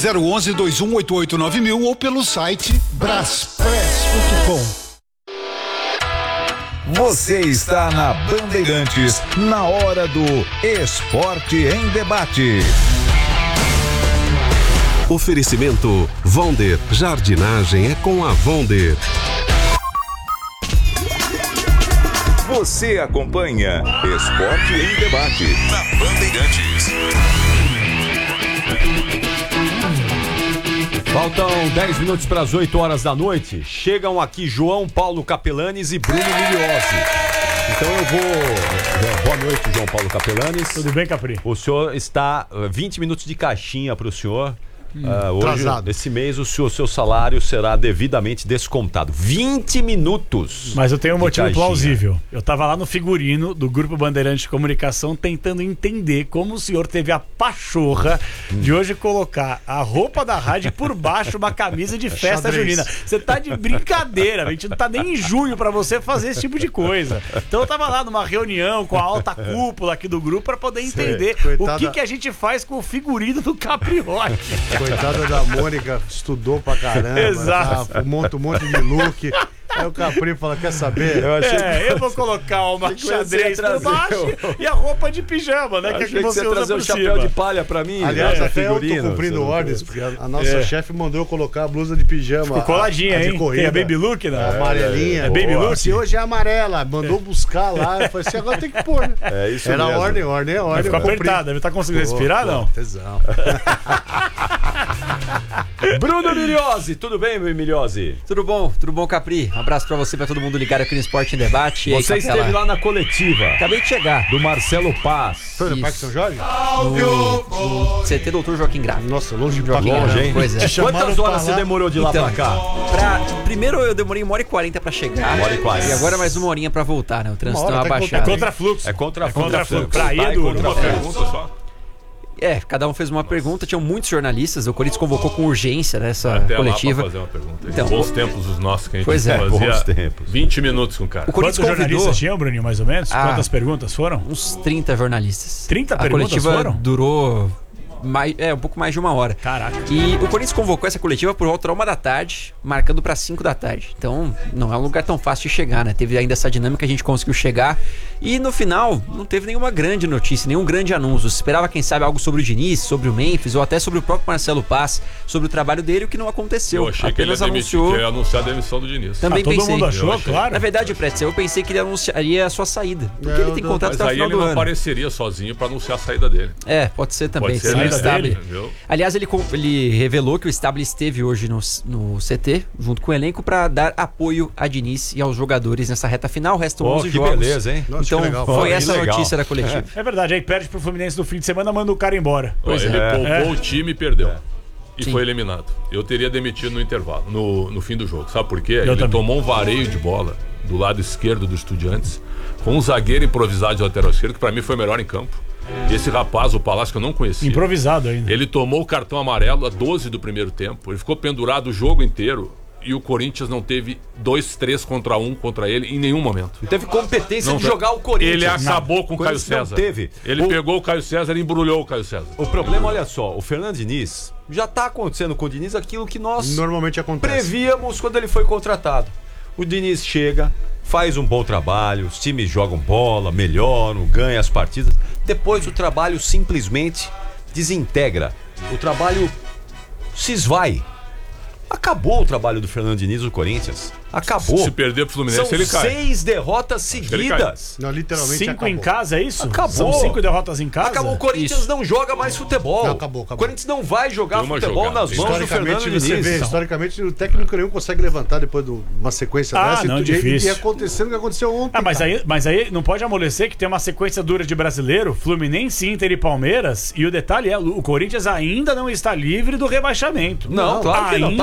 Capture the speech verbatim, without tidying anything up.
zero um um, dois um oito oito nove mil ou pelo site braspress ponto com. Você está na Bandeirantes, na hora do Esporte em Debate. Oferecimento Vonder, jardinagem é com a Vonder. Você acompanha Esporte em Debate na Bandeirantes. Faltam dez minutos para as oito horas da noite. Chegam aqui João Paulo Capelanes e Bruno Milhozzi. Então eu vou... Boa noite, João Paulo Capelanes. Tudo bem, Capri? O senhor está vinte minutos de caixinha para o senhor. Hum, uh, hoje, atrasado. Esse mês, o seu, seu salário será devidamente descontado. vinte minutos. Mas eu tenho um motivo caixinha. plausível. Eu tava lá no figurino do Grupo Bandeirante de Comunicação tentando entender como o senhor teve a pachorra hum. de hoje colocar a roupa da rádio por baixo uma camisa de festa junina. Você tá de brincadeira, a gente não tá nem em junho pra você fazer esse tipo de coisa. Então eu tava lá numa reunião com a alta cúpula aqui do grupo pra poder entender o que, que a gente faz com o figurino do Capriotti. Coitada da Mônica, estudou pra caramba. Exato. Tá, monta um monte de look. Aí o Capri fala, quer saber? Eu, achei é, que... eu vou colocar uma xadrez por baixo e a roupa de pijama, né? Que, é que você, você usa trazer por o cima. chapéu de palha pra mim. Aliás, né? até Figurino, eu tô cumprindo ordens, porque a, a nossa é. chefe mandou eu colocar a blusa de pijama. Ficou coladinha, a, a hein? Tem a Baby Look, né? É, amarelinha. É, é Baby Look? Se hoje é amarela, mandou é. buscar lá. Eu falei assim, agora tem que pôr, né? É isso Era mesmo. ordem, ordem, é ordem. Ficou apertado, deve estar conseguindo pô, respirar, pô, não? Tesão. Bruno Milhozzi, tudo bem, Milhozzi? Tudo bom, tudo bom, Capri? Um abraço pra você, pra todo mundo ligado aqui no Esporte em Debate. Você aí, esteve lá na coletiva. Acabei de chegar. Do Marcelo Paz. Foi no Parque São Jorge? No, no C T Doutor Joaquim Grau. Nossa, longe pra longe, hein? Pois é. Quantas horas você demorou de lá então, pra cá? Pra, primeiro eu demorei uma hora e quarenta pra chegar. Uma hora e quarenta. E agora mais uma horinha pra voltar, né? O trânsito deu uma baixada. É contra fluxo. É contra fluxo. Contra fluxo. Pra ir é duro. Uma pergunta só. É, cada um fez uma pergunta, tinham muitos jornalistas, o Corinthians convocou com urgência nessa Até coletiva. Lá pra fazer uma pergunta. Então, bons tempos os nossos que a gente pois é, fazia bons tempos. vinte minutos com o cara. O Corinthians Quantos convidou... jornalistas tinham, Bruninho, mais ou menos? Ah, Quantas perguntas foram? Uns trinta jornalistas. trinta a perguntas coletiva foram? durou mais, é, um pouco mais de uma hora. Caraca. E o Corinthians convocou essa coletiva por volta da uma da tarde, marcando para cinco da tarde. Então, não é um lugar tão fácil de chegar, né? Teve ainda essa dinâmica, a gente conseguiu chegar. E no final, não teve nenhuma grande notícia, nenhum grande anúncio. Se esperava, quem sabe, algo sobre o Diniz, sobre o Memphis, ou até sobre o próprio Marcelo Paz, sobre o trabalho dele, o que não aconteceu. Eu achei Apenas que ele ia, demitir, anunciou... que ia anunciar a demissão do Diniz. Também ah, todo pensei. mundo achou, claro. Na verdade, Pretzel, eu pensei que ele anunciaria a sua saída. Porque É, ele tem contrato Mas até o aí final ele do não ano. apareceria sozinho pra anunciar a saída dele. É, pode ser também. Pode ser Sem a o saída Stabile. dele, viu? Aliás, ele, ele revelou que o Stabile esteve hoje no, no C T, junto com o elenco, para dar apoio a Diniz e aos jogadores nessa reta final. Restam Oh, onze que jogos. beleza, hein? Nossa, Então, que legal. foi Oh, essa a legal. notícia da coletiva. É verdade, aí perde pro Fluminense no fim de semana, manda o cara embora. Ó, ele é. poupou É. o time e perdeu. É. E Sim. foi eliminado. Eu teria demitido no intervalo, no, no fim do jogo. Sabe por quê? Eu ele também. tomou um vareio de bola do lado esquerdo do Estudiantes, com um zagueiro improvisado de lateral esquerdo, que pra mim foi melhor em campo. E esse rapaz, o Palácio, que eu não conhecia. Improvisado ainda. Ele tomou o cartão amarelo a doze do primeiro tempo. Ele ficou pendurado o jogo inteiro. E o Corinthians não teve dois, três contra um contra ele em nenhum momento. Não teve competência Não de teve. jogar o Corinthians. Ele acabou com o Caio Corinthians não César. teve. Ele O- pegou o Caio César e embrulhou o Caio César. O problema, olha só, o Fernando Diniz, já tá acontecendo com o Diniz aquilo que nós Normalmente acontece. prevíamos quando ele foi contratado. O Diniz chega, faz um bom trabalho, os times jogam bola, melhoram, ganham as partidas. Depois o trabalho simplesmente desintegra. O trabalho se esvai. Acabou o trabalho do Fernando Diniz no Corinthians. Acabou. Se perder pro Fluminense, São ele cai. seis derrotas que ele seguidas. Não, literalmente Cinco acabou. em casa, é isso? Acabou. São cinco derrotas em casa? Acabou. O Corinthians Isso. não joga mais futebol. Não, acabou, acabou. O Corinthians não vai jogar Deu uma futebol jogada. nas mãos do Fernando Historicamente, você Diniz. vê, historicamente, o técnico nenhum consegue levantar depois de uma sequência Ah, dessa. não, e, difícil. E acontecendo o que aconteceu ontem. Ah, mas cara. aí, mas aí não pode amolecer que tem uma sequência dura de brasileiro, Fluminense, Inter e Palmeiras. E o detalhe é, o Corinthians ainda não está livre do rebaixamento. Não, claro que não. Ainda